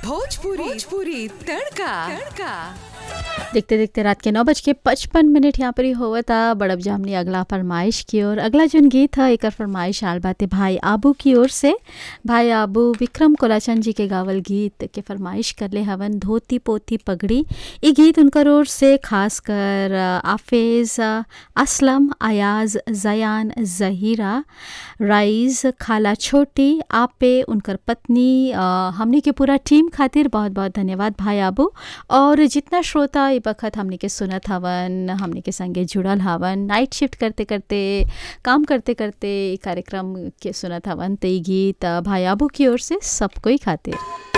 भोजपुरी तड़का देखते देखते रात के 9:55 यहाँ पर ही हुआ था बड़ब जामनी अगला फरमाइश की ओर। अगला जो गीत है एक फरमाइश आल बाते भाई आबू की ओर से। भाई आबू विक्रम कोलाचंद जी के गावल गीत के फरमाइश कर ले हवन धोती पोती पगड़ी। ये गीत उनकर ओर से खास कर आफेज असलम अयाज जयान जहीरा राइज खाला छोटी आपे उनकर पत्नी हमने के पूरा टीम खातिर बहुत बहुत धन्यवाद भाई आबू। और जितना श्रोता ये वक्त हमने के सुनत हवन हमने के संगे जुड़ल हवन नाइट शिफ्ट करते करते काम करते करते कार्यक्रम के सुनत हवन तो ये गीत भाई आबू की ओर से सब कोई खातिर।